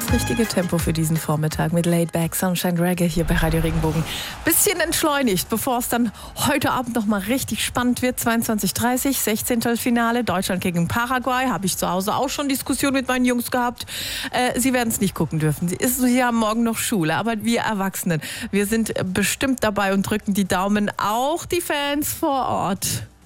das richtige Tempo für diesen Vormittag mit Laid Back Sunshine Reggae hier bei Radio Regenbogen. Bisschen entschleunigt, bevor es dann heute Abend noch mal richtig spannend wird. 22:30 16. Finale, Deutschland gegen Paraguay. Habe ich zu Hause auch schon Diskussion mit meinen Jungs gehabt. Sie werden es nicht gucken dürfen. Sie haben morgen noch Schule, aber wir Erwachsenen, wir sind bestimmt dabei und drücken die Daumen, auch die Fans vor Ort.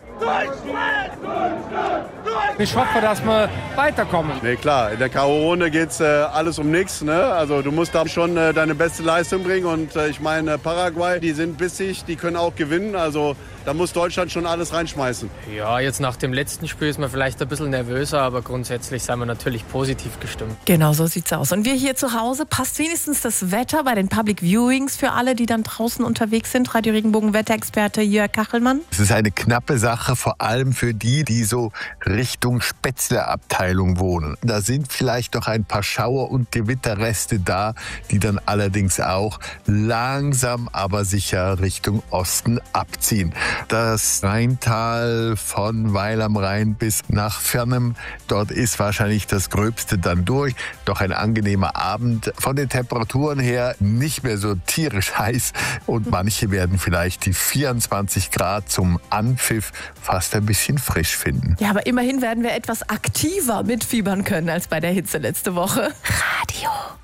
Ich hoffe, dass wir weiterkommen. Nee, klar, in der K.O.-Runde geht es alles um nichts. Ne? Also du musst da schon deine beste Leistung bringen. Und ich meine, Paraguay, die sind bissig, die können auch gewinnen. Also da muss Deutschland schon alles reinschmeißen. Ja, jetzt nach dem letzten Spiel ist man vielleicht ein bisschen nervöser, aber grundsätzlich sind wir natürlich positiv gestimmt. Genau, so sieht's aus. Und wir hier zu Hause, passt wenigstens das Wetter bei den Public Viewings für alle, die dann draußen unterwegs sind? Radio Regenbogen Wetterexperte Jörg Kachelmann. Es ist eine knappe Sache, vor allem für die so Richtung Spätzle-Abteilung wohnen. Da sind vielleicht noch ein paar Schauer- und Gewitterreste da, die dann allerdings auch langsam, aber sicher Richtung Osten abziehen. Das Rheintal von Weil am Rhein bis nach Fernem, dort ist wahrscheinlich das Gröbste dann durch. Doch ein angenehmer Abend. Von den Temperaturen her nicht mehr so tierisch heiß und manche werden vielleicht die 24 Grad zum Anpfiff fast ein bisschen frisch finden. Ja, aber immerhin werden wir etwas aktiver mitfiebern können als bei der Hitze letzte Woche. Radio